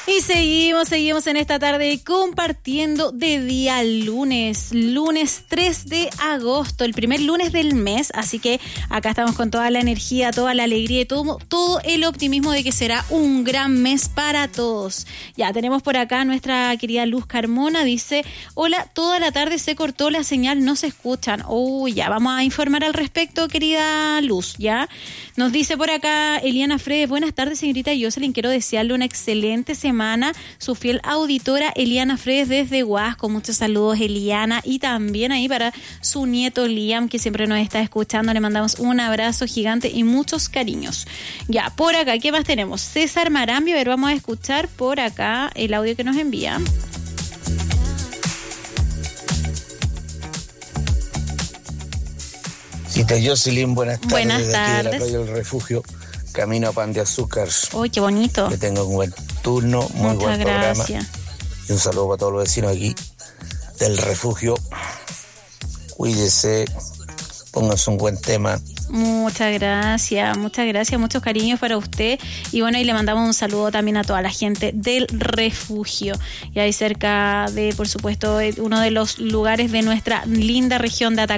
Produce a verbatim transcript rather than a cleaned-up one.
Y seguimos, seguimos en esta tarde compartiendo de día lunes, lunes tres de agosto, el primer lunes del mes, así que acá estamos con toda la energía, toda la alegría y todo, todo el optimismo de que será un gran mes para todos. Ya tenemos por acá a nuestra querida Luz Carmona, dice, hola, toda la tarde se cortó la señal, no se escuchan. Oh, ya, vamos a informar al respecto, querida Luz, ¿ya? Nos dice por acá Eliana Fredes, buenas tardes, señorita Jocelyn, quiero desearle una excelente semana. Su fiel auditora Eliana Fredes desde Huasco, muchos saludos Eliana, y también ahí para su nieto Liam, que siempre nos está escuchando, le mandamos un abrazo gigante y muchos cariños. Ya, por acá, ¿qué más tenemos? César Marambio, a ver, vamos a escuchar por acá el audio que nos envía. Cita Jocelyn, buenas tardes. Buenas desde tardes. Aquí de la calle del Refugio, camino a Pan de Azúcar. ¡Uy, qué bonito! Que tenga un buen turno, muy Muchas buen programa. gracias. Y un saludo para todos los vecinos aquí del Refugio. Cuídese, pónganse un buen tema. Muchas gracias, muchas gracias, muchos cariños para usted. Y bueno, y le mandamos un saludo también a toda la gente del Refugio. Y ahí cerca de, por supuesto, uno de los lugares de nuestra linda región de Atacama.